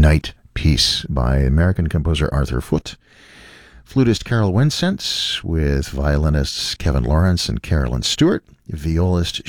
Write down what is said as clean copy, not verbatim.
Night Piece by American composer Arthur Foote, flutist Carol Winsent with violinists Kevin Lawrence and Carolyn Stewart, violist